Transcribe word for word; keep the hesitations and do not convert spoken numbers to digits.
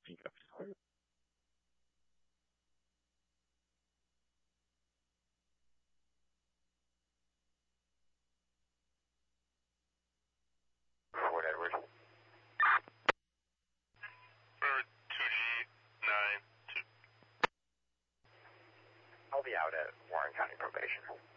handcuffs. Fort Edward. Forward two G nine two. I'll be out at Warren County Probation.